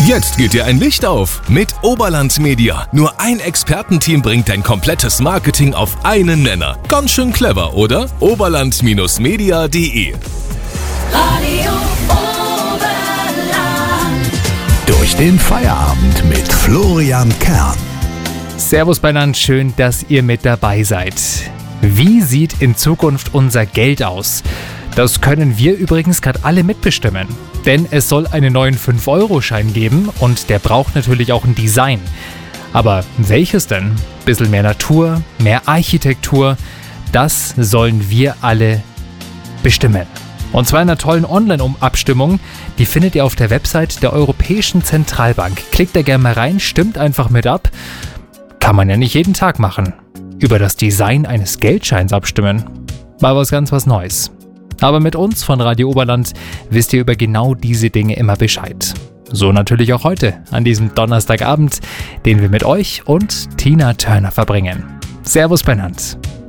Jetzt geht dir ein Licht auf mit Oberland Media. Nur ein Expertenteam bringt dein komplettes Marketing auf einen Nenner. Ganz schön clever, oder? Oberland-media.de Radio Oberland. Durch den Feierabend mit Florian Kern. Servus beieinander, schön, dass ihr mit dabei seid. Wie sieht in Zukunft unser Geld aus? Das können wir übrigens gerade alle mitbestimmen. Denn es soll einen neuen 5-Euro-Schein geben und der braucht natürlich auch ein Design. Aber welches denn? Bisschen mehr Natur, mehr Architektur, das sollen wir alle bestimmen. Und zwar in einer tollen Online-Abstimmung, die findet ihr auf der Website der Europäischen Zentralbank. Klickt da gerne mal rein, stimmt einfach mit ab. Kann man ja nicht jeden Tag machen. Über das Design eines Geldscheins abstimmen. Mal was Neues. Aber mit uns von Radio Oberland wisst ihr über genau diese Dinge immer Bescheid. So natürlich auch heute, an diesem Donnerstagabend, den wir mit euch und Tina Turner verbringen. Servus beieinander.